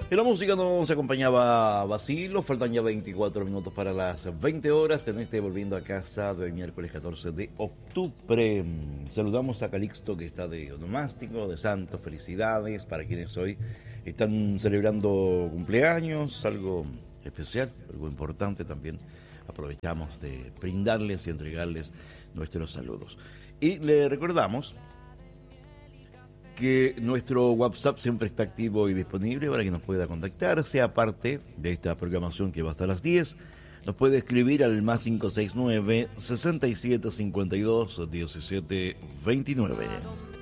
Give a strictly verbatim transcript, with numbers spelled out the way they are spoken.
En la música nos acompañaba Basilo, faltan ya veinticuatro minutos para las veinte horas en este Volviendo a Casa del miércoles catorce de octubre. Saludamos a Calixto, que está de onomástico, de santo, felicidades para quienes hoy están celebrando cumpleaños, algo especial, algo importante también. Aprovechamos de brindarles y entregarles nuestros saludos. Y le recordamos que nuestro WhatsApp siempre está activo y disponible para que nos pueda contactar, sea parte de esta programación que va hasta las diez. Nos puede escribir al más cinco seis nueve, sesenta y siete cincuenta y dos, diecisiete veintinueve.